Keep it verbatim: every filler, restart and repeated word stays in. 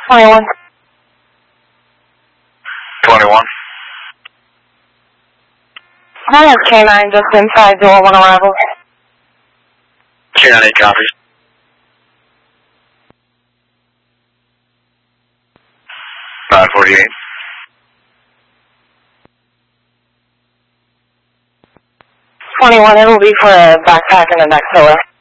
twenty-one. twenty-one. I have K nine just inside door one arrival. K nine eight copies. nine forty-eight. twenty-one, it will be for a backpack and a neck filler.